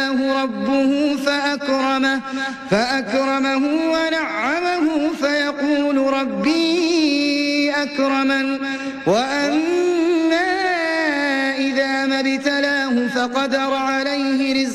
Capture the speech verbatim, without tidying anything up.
ربه فأكرمه, فأكرمه ونعمه فيقول ربي أكرمن وأما إذا ما ابتلاه فقدر عليه رزقه